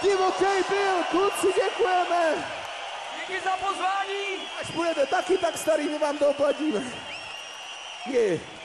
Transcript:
Divokej byl, kluci, děkujeme. Díky za pozvání. Až budete taky tak starý, my vám to oplatíme. Yeah.